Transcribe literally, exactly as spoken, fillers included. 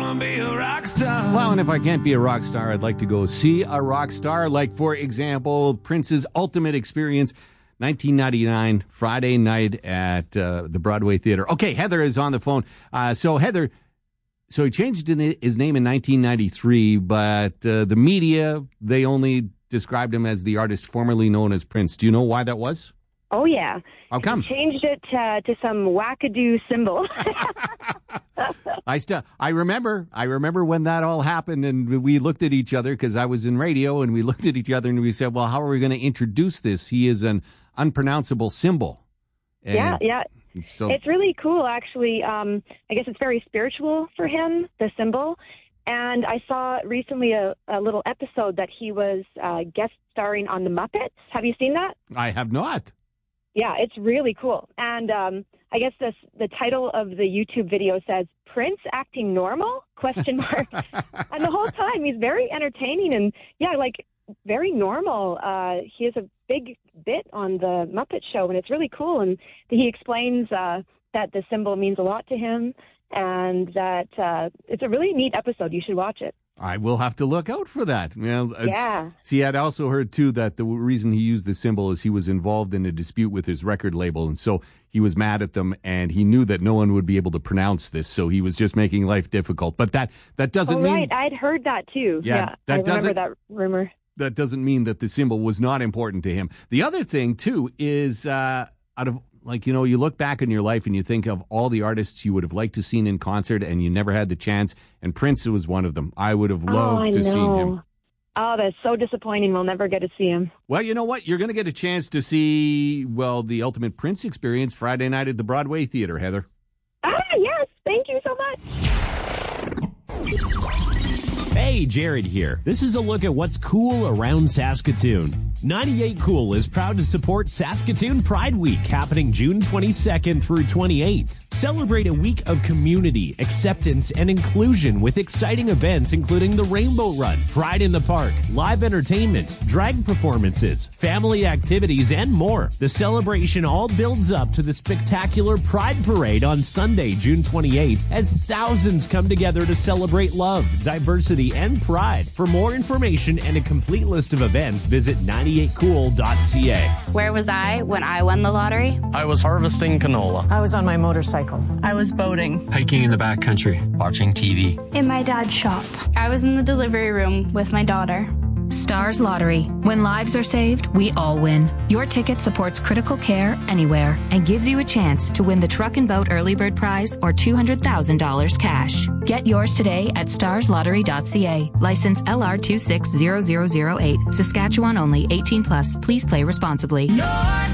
wanna be a rock star. Well, and if I can't be a rock star, I'd like to go see a rock star. Like, for example, Prince's Ultimate Experience, nineteen ninety-nine, Friday night at uh, the Broadway Theater. Okay, Heather is on the phone. Uh, so, Heather, so he changed his name in nineteen ninety-three, but uh, the media, they only described him as the artist formerly known as Prince. Do you know why that was? Oh, yeah. How come? He changed it uh, to some wackadoo symbol. I still, I remember, I remember when that all happened, and we looked at each other because I was in radio, and we looked at each other and we said, "Well, how are we going to introduce this? He is an unpronounceable symbol." And yeah, yeah. So it's really cool, actually. Um, I guess it's very spiritual for him, the symbol. And I saw recently a, a little episode that he was uh, guest starring on The Muppets. Have you seen that? I have not. Yeah, it's really cool. And um, I guess this, the title of the YouTube video says, "Prince acting normal?" Question mark. And the whole time he's very entertaining and, yeah, like very normal. Uh, he has a big bit on the Muppet Show, and it's really cool. And he explains uh, that the symbol means a lot to him and that uh, it's a really neat episode. You should watch it. I will have to look out for that. You know, it's, yeah. See, I'd also heard, too, that the reason he used the symbol is he was involved in a dispute with his record label, and so he was mad at them, and he knew that no one would be able to pronounce this, so he was just making life difficult. But that, that doesn't oh, mean... right. I'd heard that, too. Yeah, yeah that I remember doesn't, that rumor. That doesn't mean that the symbol was not important to him. The other thing, too, is uh, out of... Like, you know, you look back in your life and you think of all the artists you would have liked to seen in concert and you never had the chance, and Prince was one of them. I would have loved oh, to see him. Oh, that's so disappointing. We'll never get to see him. Well, you know what? You're going to get a chance to see, well, the Ultimate Prince Experience Friday night at the Broadway Theater, Heather. Ah, yes. Thank you so much. Hey, Jared here. This is a look at what's cool around Saskatoon. ninety-eight Cool is proud to support Saskatoon Pride Week, happening June twenty-second through twenty-eighth. Celebrate a week of community, acceptance, and inclusion with exciting events including the Rainbow Run, Pride in the Park, live entertainment, drag performances, family activities, and more. The celebration all builds up to the spectacular Pride Parade on Sunday, June twenty-eighth, as thousands come together to celebrate love, diversity, and pride. For more information and a complete list of events, visit ninety-eight cool dot c a. Where was I when I won the lottery? I was harvesting canola. I was on my motorcycle. I was boating. Hiking in the backcountry. Watching T V. In my dad's shop. I was in the delivery room with my daughter. Stars Lottery. When lives are saved, we all win. Your ticket supports critical care anywhere and gives you a chance to win the Truck and Boat Early Bird Prize or two hundred thousand dollars cash. Get yours today at stars lottery dot c a. License L R two six zero zero zero eight. Saskatchewan only. eighteen plus. Please play responsibly.